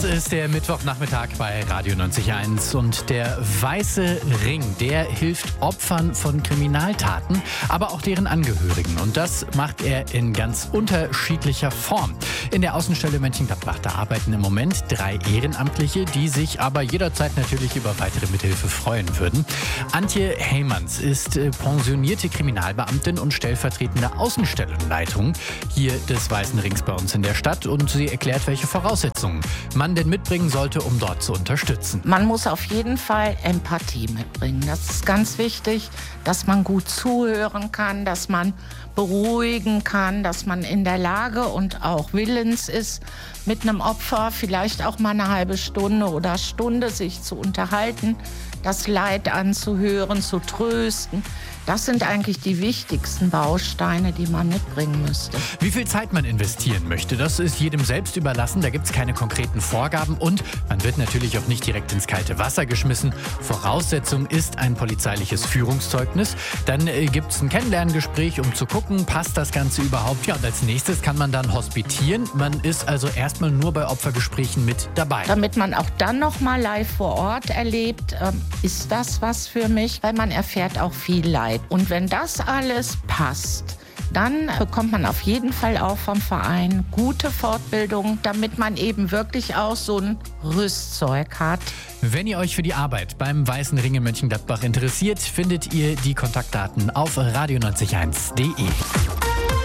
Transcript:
ist der Mittwochnachmittag bei Radio 90.1 und der Weiße Ring, der hilft Opfern von Kriminaltaten, aber auch deren Angehörigen. Und das macht er in ganz unterschiedlicher Form. In der Außenstelle Mönchengladbach, da arbeiten im Moment 3 Ehrenamtliche, die sich aber jederzeit natürlich über weitere Mithilfe freuen würden. Antje Heymanns ist pensionierte Kriminalbeamtin und stellvertretende Außenstellenleitung hier des Weißen Rings bei uns in der Stadt. Und sie erklärt, welche Voraussetzungen man denn mitbringen sollte, um dort zu unterstützen. Man muss auf jeden Fall Empathie mitbringen. Das ist ganz wichtig, dass man gut zuhören kann, dass man beruhigen kann, dass man in der Lage und auch willens ist, mit einem Opfer vielleicht auch mal eine halbe Stunde oder Stunde sich zu unterhalten, das Leid anzuhören, zu trösten. Das sind eigentlich die wichtigsten Bausteine, die man mitbringen müsste. Wie viel Zeit man investieren möchte, das ist jedem selbst überlassen. Da gibt es keine konkreten Vorgaben und man wird natürlich auch nicht direkt ins kalte Wasser geschmissen. Voraussetzung ist ein polizeiliches Führungszeugnis. Dann gibt es ein Kennenlerngespräch, um zu gucken, passt das Ganze überhaupt. Ja, und als nächstes kann man dann hospitieren. Man ist also erstmal nur bei Opfergesprächen mit dabei. Damit man auch dann noch mal live vor Ort erlebt, ist das was für mich, weil man erfährt auch viel Leid. Und wenn das alles passt, dann bekommt man auf jeden Fall auch vom Verein gute Fortbildung, damit man eben wirklich auch so ein Rüstzeug hat. Wenn ihr euch für die Arbeit beim Weißen Ring in Mönchengladbach interessiert, findet ihr die Kontaktdaten auf radio901.de.